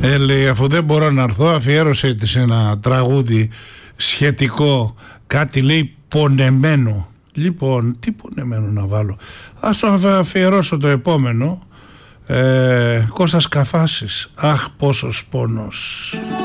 Λέει, αφού δεν μπορώ να έρθω, αφιέρωσε της ένα τραγούδι σχετικό, κάτι λέει πονεμένο. Λοιπόν, τι πονεμένο να βάλω? Ας το αφιερώσω το επόμενο. Κώστας Καφάσης, αχ πόσος πόνος.